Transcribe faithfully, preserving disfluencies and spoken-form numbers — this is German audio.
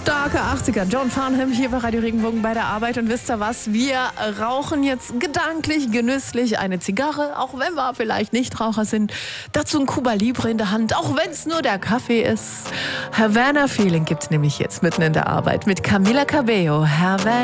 Starke achtziger. John Farnham hier bei Radio Regenbogen bei der Arbeit. Und wisst ihr was? Wir rauchen jetzt gedanklich, genüsslich eine Zigarre, auch wenn wir vielleicht Nichtraucher sind. Dazu ein Cuba Libre in der Hand, auch wenn es nur der Kaffee ist. Havana Feeling gibt's nämlich jetzt mitten in der Arbeit mit Camila Cabello. Havana.